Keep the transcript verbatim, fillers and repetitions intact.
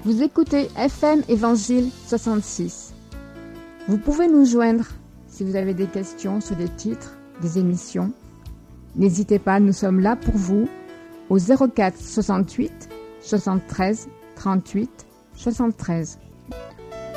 Vous écoutez F M Évangile soixante-six. Vous pouvez nous joindre si vous avez des questions sur les titres des émissions. N'hésitez pas, nous sommes là pour vous au zéro quatre soixante-huit soixante-treize trente-huit soixante-treize.